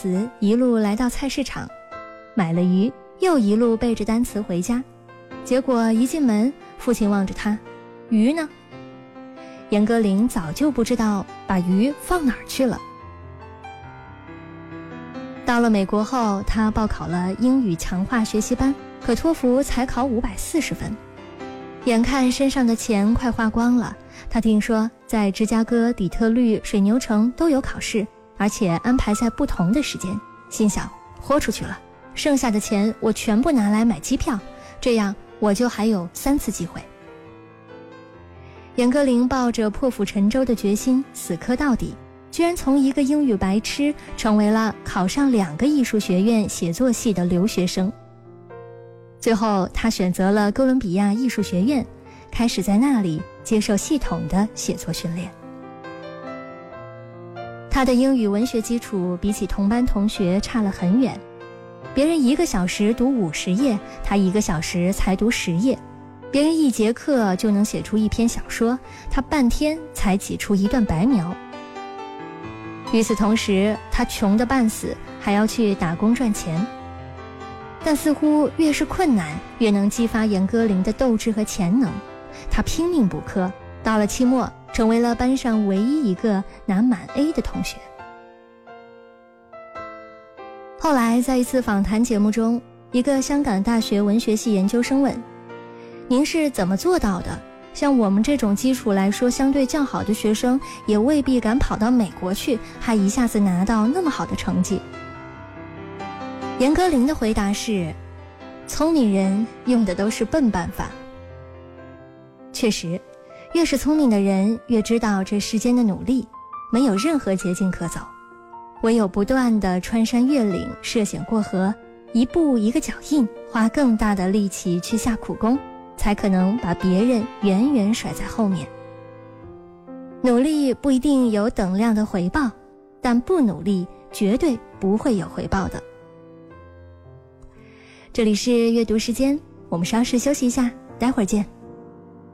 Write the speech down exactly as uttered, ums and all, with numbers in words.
词一路来到菜市场，买了鱼，又一路背着单词回家。结果一进门，父亲望着他，鱼呢？严歌苓早就不知道把鱼放哪儿去了。到了美国后，他报考了英语强化学习班，可托福才考五百四十分。眼看身上的钱快花光了，他听说在芝加哥、底特律、水牛城都有考试，而且安排在不同的时间，心想豁出去了，剩下的钱我全部拿来买机票，这样我就还有三次机会。严歌苓抱着破釜沉舟的决心，死磕到底，居然从一个英语白痴成为了考上两个艺术学院写作系的留学生。最后他选择了哥伦比亚艺术学院，开始在那里接受系统的写作训练。他的英语文学基础比起同班同学差了很远，别人一个小时读五十页，他一个小时才读十页；别人一节课就能写出一篇小说，他半天才挤出一段白描。与此同时，他穷得半死，还要去打工赚钱。但似乎越是困难，越能激发严歌苓的斗志和潜能。他拼命补课，到了期末，成为了班上唯一一个拿满 A 的同学。后来在一次访谈节目中，一个香港大学文学系研究生问：您是怎么做到的？像我们这种基础来说相对较好的学生，也未必敢跑到美国去，还一下子拿到那么好的成绩。严歌苓的回答是：聪明人用的都是笨办法。确实，越是聪明的人，越知道这世间的努力没有任何捷径可走，唯有不断地穿山越岭，涉险过河，一步一个脚印，花更大的力气去下苦功，才可能把别人远远甩在后面。努力不一定有等量的回报，但不努力绝对不会有回报的。这里是阅读时间，我们稍事休息一下，待会儿见。